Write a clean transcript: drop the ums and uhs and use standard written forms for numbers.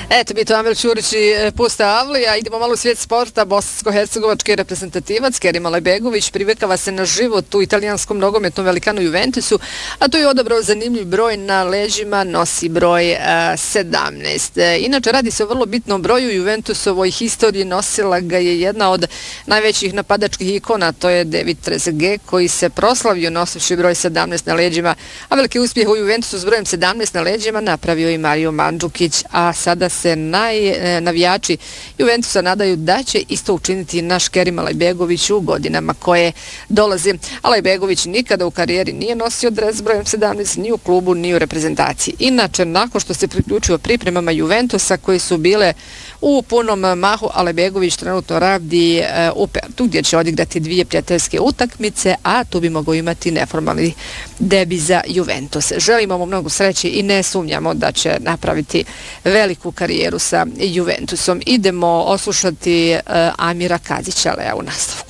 Eto, mi to Amel Ćurić i Pusta Avlija. Idemo malo u svijet sporta. Bosansko-hercegovački reprezentativac Kerim Alajbegović privikava se na život u italijanskom nogometnom velikanu Juventusu, a tu je odabrao zanimljiv broj, na leđima nosi broj 17. Inače, radi se o vrlo bitnom broju. Juventusovoj historiji nosila ga je jedna od najvećih napadačkih ikona, to je David Trezeguet, koji se proslavio nosivši broj 17 na leđima, a veliki uspjeh u Juventusu s brojem 17 na leđima napravio i Mario Mandžukić, a sada se navijači Juventusa nadaju da će isto učiniti naš Kerim Alajbegović u godinama koje dolaze. Alajbegović nikada u karijeri nije nosio dres s brojem 17 ni u klubu ni u reprezentaciji. Inače, nakon što se priključio pripremama Juventusa koje su bile u punom mahu, Alajbegović trenutno radi u Pertu gdje će odigrati 2 prijateljske utakmice, a tu bi mogao imati neformalni debi za Juventus. Želimo mu mnogo sreće i ne sumnjamo da će napraviti veliku karijeru sa Juventusom. Idemo oslušati Amira Kazića, Lea, u nastavku.